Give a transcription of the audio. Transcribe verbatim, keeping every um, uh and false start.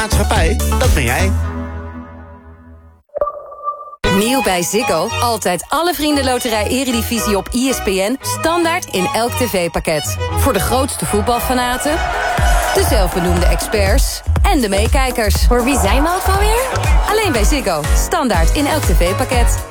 maatschappij, dat ben jij. Nieuw bij Ziggo. Altijd alle Vriendenloterij Eredivisie op I S P N. Standaard in elk tv-pakket. Voor de grootste voetbalfanaten, de zelfbenoemde experts en de meekijkers. Voor wie zijn we ook alweer? Alleen bij Ziggo. Standaard in elk tv-pakket.